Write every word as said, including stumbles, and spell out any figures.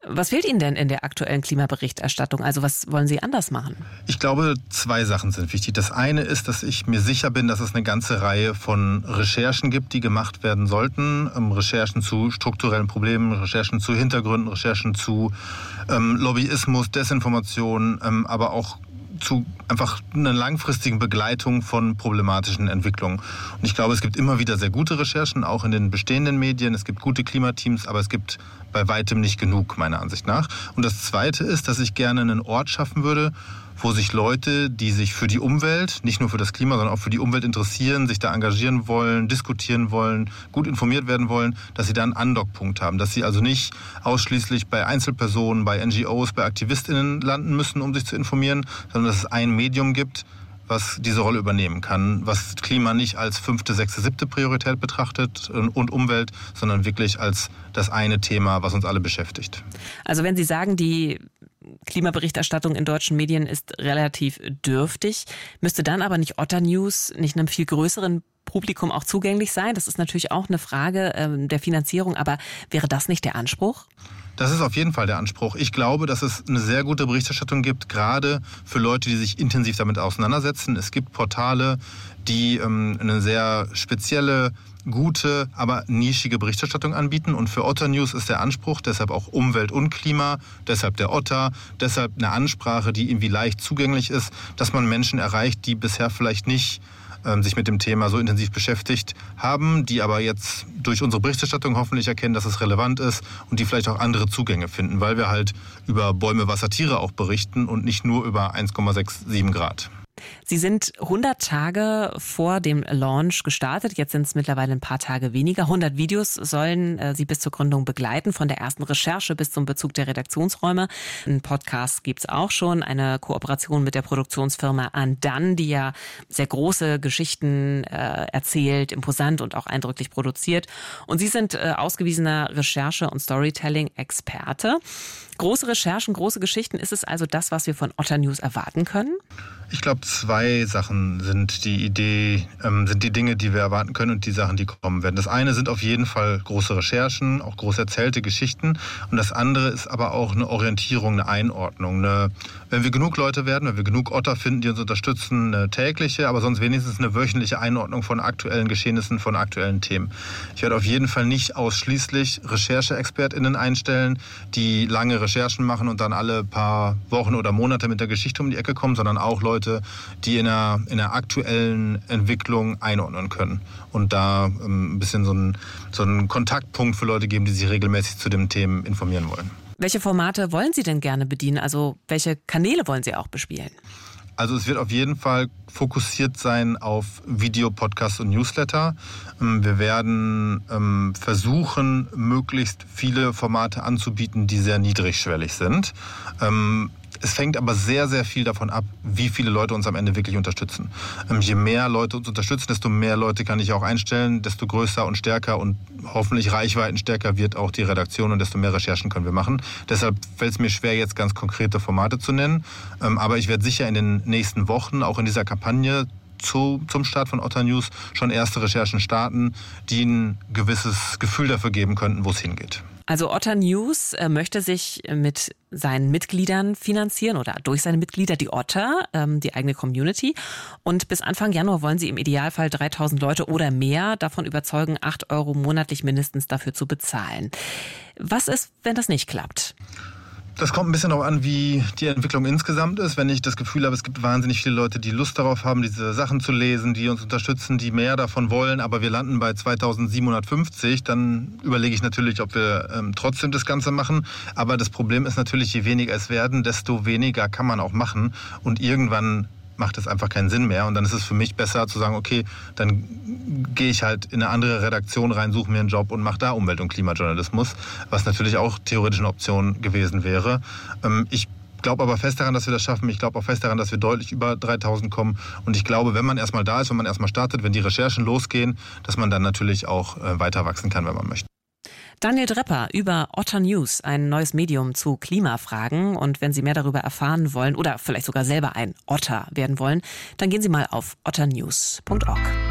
Was fehlt Ihnen denn in der aktuellen Klimaberichterstattung? Also was wollen Sie anders machen? Ich glaube, zwei Sachen sind wichtig. Das eine ist, dass ich mir sicher bin, dass es eine ganze Reihe von Recherchen gibt, die gemacht werden sollten. Ähm, Recherchen zu strukturellen Problemen, Recherchen zu Hintergründen, Recherchen zu ähm, Lobbyismus, Desinformation, ähm, aber auch zu einfach einer langfristigen Begleitung von problematischen Entwicklungen. Und ich glaube, es gibt immer wieder sehr gute Recherchen, auch in den bestehenden Medien. Es gibt gute Klimateams, aber es gibt bei weitem nicht genug, meiner Ansicht nach. Und das Zweite ist, dass ich gerne einen Ort schaffen würde, wo sich Leute, die sich für die Umwelt, nicht nur für das Klima, sondern auch für die Umwelt interessieren, sich da engagieren wollen, diskutieren wollen, gut informiert werden wollen, dass sie da einen Andockpunkt haben. Dass sie also nicht ausschließlich bei Einzelpersonen, bei N G Os, bei AktivistInnen landen müssen, um sich zu informieren, sondern dass es ein Medium gibt, was diese Rolle übernehmen kann, was Klima nicht als fünfte, sechste, siebte Priorität betrachtet und Umwelt, sondern wirklich als das eine Thema, was uns alle beschäftigt. Also wenn Sie sagen, die Klimaberichterstattung in deutschen Medien ist relativ dürftig, müsste dann aber nicht Otter News nicht einem viel größeren Publikum auch zugänglich sein? Das ist natürlich auch eine Frage ähm, der Finanzierung, aber wäre das nicht der Anspruch? Das ist auf jeden Fall der Anspruch. Ich glaube, dass es eine sehr gute Berichterstattung gibt, gerade für Leute, die sich intensiv damit auseinandersetzen. Es gibt Portale, die ähm, eine sehr spezielle, gute, aber nischige Berichterstattung anbieten. Und für Otter News ist der Anspruch deshalb auch Umwelt und Klima, deshalb der Otter, deshalb eine Ansprache, die irgendwie leicht zugänglich ist, dass man Menschen erreicht, die bisher vielleicht nicht sich mit dem Thema so intensiv beschäftigt haben, die aber jetzt durch unsere Berichterstattung hoffentlich erkennen, dass es relevant ist und die vielleicht auch andere Zugänge finden, weil wir halt über Bäume, Wasser, Tiere auch berichten und nicht nur über eins Komma siebenundsechzig Grad. Sie sind hundert Tage vor dem Launch gestartet. Jetzt sind es mittlerweile ein paar Tage weniger. hundert Videos sollen äh, Sie bis zur Gründung begleiten, von der ersten Recherche bis zum Bezug der Redaktionsräume. Ein Podcast gibt's auch schon, eine Kooperation mit der Produktionsfirma Andan, die ja sehr große Geschichten äh, erzählt, imposant und auch eindrücklich produziert. Und Sie sind äh, ausgewiesener Recherche- und Storytelling-Experte. Große Recherchen, große Geschichten, ist es also das, was wir von Otter News erwarten können? Ich glaube, zwei Sachen sind die Idee, ähm, sind die Dinge, die wir erwarten können und die Sachen, die kommen werden. Das eine sind auf jeden Fall große Recherchen, auch groß erzählte Geschichten. Und das andere ist aber auch eine Orientierung, eine Einordnung. Eine, wenn wir genug Leute werden, wenn wir genug Otter finden, die uns unterstützen, eine tägliche, aber sonst wenigstens eine wöchentliche Einordnung von aktuellen Geschehnissen, von aktuellen Themen. Ich werde auf jeden Fall nicht ausschließlich RechercheexpertInnen einstellen, die lange Recherchen machen und dann alle paar Wochen oder Monate mit der Geschichte um die Ecke kommen, sondern auch Leute, die in einer, in einer aktuellen Entwicklung einordnen können und da ähm, ein bisschen so einen, so einen Kontaktpunkt für Leute geben, die sich regelmäßig zu den Themen informieren wollen. Welche Formate wollen Sie denn gerne bedienen? Also welche Kanäle wollen Sie auch bespielen? Also es wird auf jeden Fall fokussiert sein auf Video, Podcast und Newsletter. Wir werden ähm, versuchen, möglichst viele Formate anzubieten, die sehr niedrigschwellig sind. Ähm, Es fängt aber sehr, sehr viel davon ab, wie viele Leute uns am Ende wirklich unterstützen. Ähm, je mehr Leute uns unterstützen, desto mehr Leute kann ich auch einstellen, desto größer und stärker und hoffentlich reichweitenstärker wird auch die Redaktion und desto mehr Recherchen können wir machen. Deshalb fällt es mir schwer, jetzt ganz konkrete Formate zu nennen. Ähm, aber ich werde sicher in den nächsten Wochen, auch in dieser Kampagne, Zu, zum Start von Otter News schon erste Recherchen starten, die ein gewisses Gefühl dafür geben könnten, wo es hingeht. Also Otter News äh, möchte sich mit seinen Mitgliedern finanzieren oder durch seine Mitglieder, die Otter, ähm, die eigene Community. Und bis Anfang Januar wollen sie im Idealfall dreitausend Leute oder mehr davon überzeugen, acht Euro monatlich mindestens dafür zu bezahlen. Was ist, wenn das nicht klappt? Das kommt ein bisschen darauf an, wie die Entwicklung insgesamt ist. Wenn ich das Gefühl habe, es gibt wahnsinnig viele Leute, die Lust darauf haben, diese Sachen zu lesen, die uns unterstützen, die mehr davon wollen, aber wir landen bei zweitausendsiebenhundertfünfzig, dann überlege ich natürlich, ob wir ähm, trotzdem das Ganze machen. Aber das Problem ist natürlich, je weniger es werden, desto weniger kann man auch machen. Und irgendwann macht es einfach keinen Sinn mehr. Und dann ist es für mich besser zu sagen, okay, dann gehe ich halt in eine andere Redaktion rein, suche mir einen Job und mache da Umwelt- und Klimajournalismus, was natürlich auch theoretisch eine Option gewesen wäre. Ich glaube aber fest daran, dass wir das schaffen. Ich glaube auch fest daran, dass wir deutlich über dreitausend kommen. Und ich glaube, wenn man erstmal da ist, wenn man erstmal startet, wenn die Recherchen losgehen, dass man dann natürlich auch weiter wachsen kann, wenn man möchte. Daniel Drepper über Otter News, ein neues Medium zu Klimafragen. Und wenn Sie mehr darüber erfahren wollen oder vielleicht sogar selber ein Otter werden wollen, dann gehen Sie mal auf otter news punkt org.